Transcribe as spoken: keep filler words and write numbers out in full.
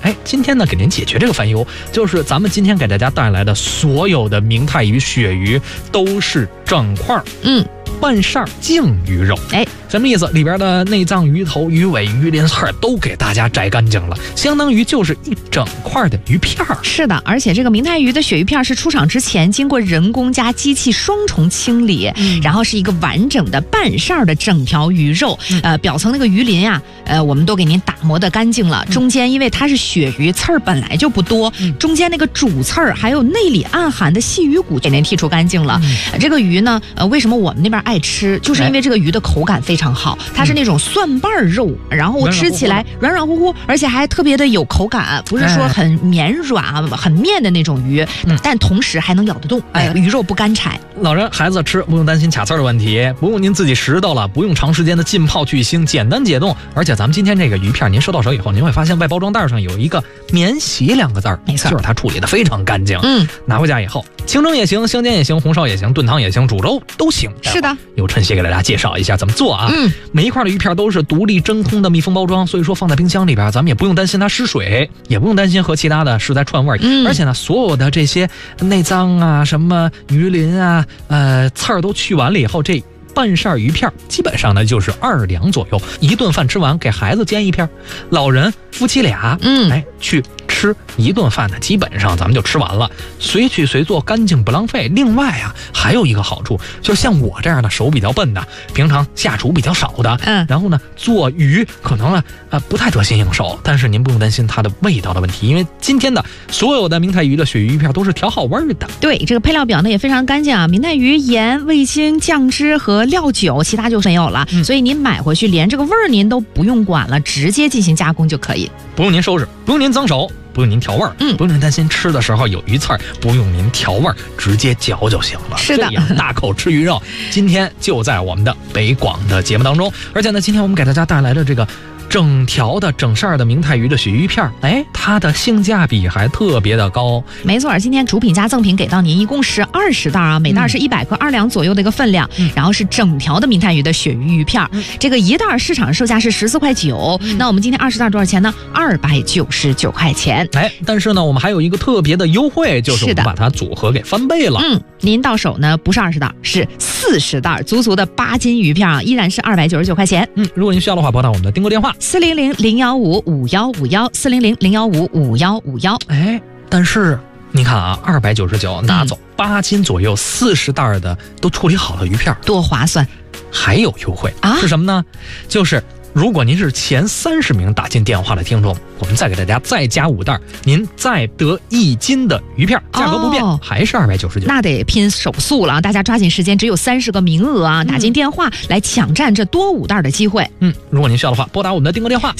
哎，今天呢给您解决这个烦忧，就是咱们今天给大家带来的所有的明太鱼、鳕鱼都是整块， 嗯， 半扇净鱼肉。 哎， 什么意思？里边的内脏、鱼头、鱼尾、鱼鳞刺都给大家摘干净了，相当于就是一整块的鱼片。 是的，而且这个明太鱼的鳕鱼片是出厂之前经过人工加机器双重清理，嗯、然后是一个完整的半扇的整条鱼肉，嗯、呃，表层那个鱼鳞呀、啊，呃，我们都给您打磨的干净了。中间因为它是鳕鱼，刺儿本来就不多，嗯、中间那个主刺儿还有内里暗含的细鱼骨给您剔除干净了。嗯呃、这个鱼呢，呃，为什么我们那边爱吃，就是因为这个鱼的口感非常好，它是那种蒜瓣肉，然后吃起来软软乎乎，而且还特别的有口感，不是说很绵软啊、很面的那种鱼，嗯、但同时还能咬得动，哎，鱼肉不干柴。 老人孩子吃不用担心卡刺的问题，不用您自己拾掇了，不用长时间的浸泡去腥，简单解冻。而且咱们今天这个鱼片，您收到手以后，您会发现外包装袋上有一个免洗两个字儿， 没错， 就是它处理的非常干净。 嗯， 拿回家以后，清蒸也行，香煎也行，红烧也行，炖汤也行，煮粥都行。 是的， 有趁机给大家介绍一下怎么做啊。 嗯， 每一块的鱼片都是独立真空的密封包装，所以说放在冰箱里边，咱们也不用担心它失水，也不用担心和其他的是在串味儿。嗯，而且呢，所有的这些内脏啊、什么鱼鳞啊、呃刺儿都去完了以后，这半扇鱼片基本上呢就是二两左右，一顿饭吃完给孩子煎一片，老人夫妻俩，嗯，哎去吃一顿饭呢，基本上咱们就吃完了，随取随做，干净不浪费。另外啊，还有一个好处，就像我这样的手比较笨的，平常下厨比较少的，嗯，然后呢做鱼可能呢呃不太得心应手，但是您不用担心它的味道的问题，因为今天的所有的明太鱼的鳕鱼片都是调好味儿的。 对，这个配料表呢也非常干净啊，明太鱼盐、味精、酱汁和料酒，其他就没有了，嗯、所以您买回去连这个味儿您都不用管了，直接进行加工就可以， 不用您收拾，不用您脏手，不用您调味儿，嗯，不用您担心吃的时候有鱼刺儿，不用您调味儿，直接嚼就行了。 是的， 这样大口吃鱼肉，今天就在我们的北广的节目当中。而且呢，今天我们给大家带来的这个整条的整扇的明太鱼的鳕鱼片，哎，它的性价比还特别的高。 没错，今天主品加赠品给到您一共是二十袋啊，每袋是一百克，二两左右的一个分量，嗯、然后是整条的明太鱼的鳕鱼鱼片，嗯、这个一袋市场售价是十四块九，嗯、那我们今天二十袋多少钱呢？二百九十九块钱。 哎，但是呢，我们还有一个特别的优惠，就是我们把它组合给翻倍了。 嗯，您到手呢不是二十袋，是四十袋，足足的八斤鱼片啊，依然是二百九十九块钱。 嗯，如果您需要的话，拨打我们的订购电话。 四零零零幺五五幺五幺四零零零幺五五幺五幺。 哎，但是你看啊，二百九十九拿走八斤左右，四十袋的都处理好了鱼片， 多划算！ 还有优惠啊？是什么呢？就是如果您是前三十名打进电话的听众，我们再给大家再加五袋，您再得一斤的鱼片，价格不变，哦、还是二百九十九。 那得拼手速了，大家抓紧时间，只有三十个名额啊，打进电话来抢占这多五袋的机会。 嗯，如果您需要的话，拨打我们的订购电话。